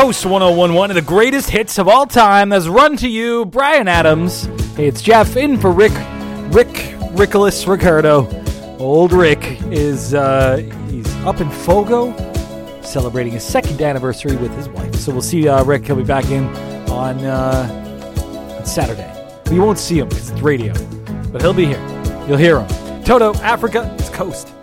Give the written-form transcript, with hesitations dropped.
Coast 101.1 of the greatest hits of all time. That's Run to You, Bryan Adams. Hey, it's Jeff in for Rickolas Ricardo. Old Rick is he's up in Fogo celebrating his second anniversary with his wife. So we'll see Rick. He'll be back in on Saturday. You won't see him because it's radio, but he'll be here. You'll hear him. Toto, Africa, it's Coast.